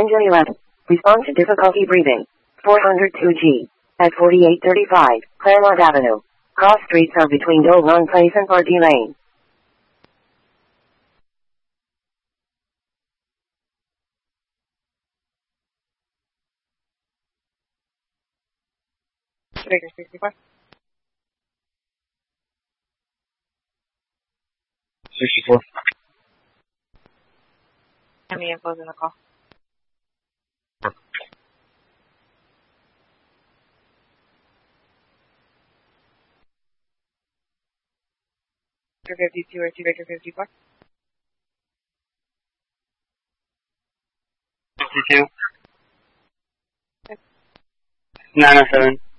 Engine 11. Respond to difficulty breathing. 402G. At 4835, Claremont Avenue. Cross streets are between Do Long Place and Pardee Lane. Baker 64. 64. Any info in the call? Baker 52 or 2 Baker 54? 52. 907.